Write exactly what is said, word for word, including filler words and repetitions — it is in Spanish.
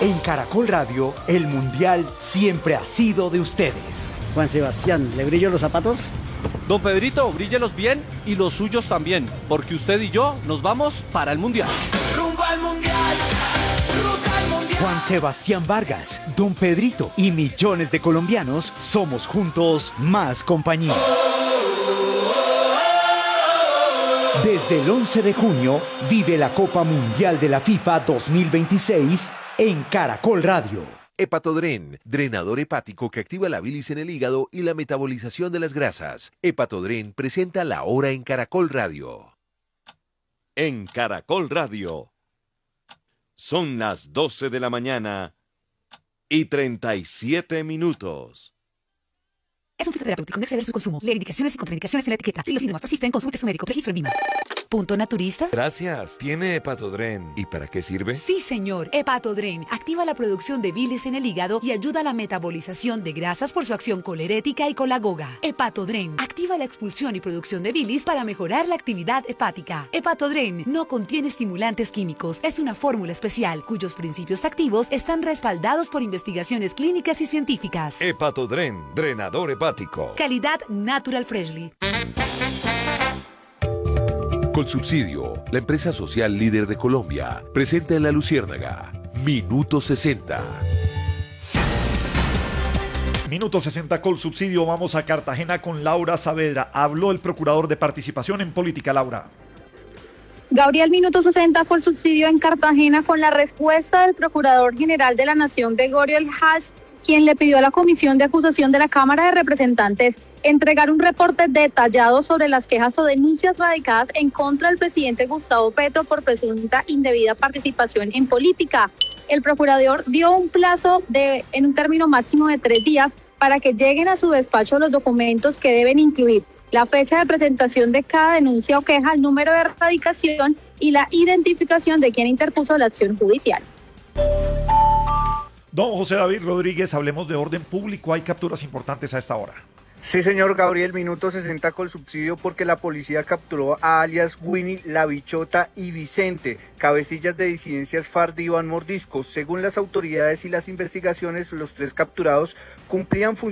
En Caracol Radio, el Mundial siempre ha sido de ustedes. Juan Sebastián, ¿le brillo los zapatos? Don Pedrito, bríllelos bien y los suyos también, porque usted y yo nos vamos para el Mundial. Rumbo al Mundial, ruta al Mundial. Juan Sebastián Vargas, Don Pedrito y millones de colombianos somos juntos más compañía. Desde el once de junio, vive la Copa Mundial de la FIFA dos mil veintiséis en Caracol Radio. Hepatodren, drenador hepático que activa la bilis en el hígado y la metabolización de las grasas. Hepatodren presenta La Hora en Caracol Radio. En Caracol Radio. Son las doce de la mañana y treinta y siete minutos. Es un fitoterapéutico, no exceder su consumo. Lee indicaciones y contraindicaciones en la etiqueta. Si los síntomas persisten, consulte a su médico. Registro en Vima. ¿Punto naturista? Gracias. ¿Tiene Hepatodren? ¿Y para qué sirve? Sí, señor. Hepatodren activa la producción de bilis en el hígado y ayuda a la metabolización de grasas por su acción colerética y colagoga. Hepatodren activa la expulsión y producción de bilis para mejorar la actividad hepática. Hepatodren no contiene estimulantes químicos. Es una fórmula especial cuyos principios activos están respaldados por investigaciones clínicas y científicas. Hepatodren, drenador hepático. Calidad Natural Freshly. Colsubsidio, la empresa social líder de Colombia, presenta en La Luciérnaga, Minuto sesenta. Minuto sesenta Colsubsidio, vamos a Cartagena con Laura Saavedra. Habló el procurador de participación en política, Laura. Gabriel, Minuto sesenta Colsubsidio en Cartagena con la respuesta del Procurador General de la Nación, Gregorio El Hach, quien le pidió a la Comisión de Acusación de la Cámara de Representantes entregar un reporte detallado sobre las quejas o denuncias radicadas en contra del presidente Gustavo Petro por presunta indebida participación en política. El procurador dio un plazo de, en un término máximo de tres días para que lleguen a su despacho los documentos que deben incluir la fecha de presentación de cada denuncia o queja, el número de erradicación y la identificación de quien interpuso la acción judicial. Don José David Rodríguez, hablemos de orden público. Hay capturas importantes a esta hora. Sí, señor Gabriel, Minuto sesenta Colsubsidio porque la policía capturó a alias Winnie, La Bichota y Vicente, cabecillas de disidencias FARC de Iván Mordisco. Según las autoridades y las investigaciones, los tres capturados cumplían funciones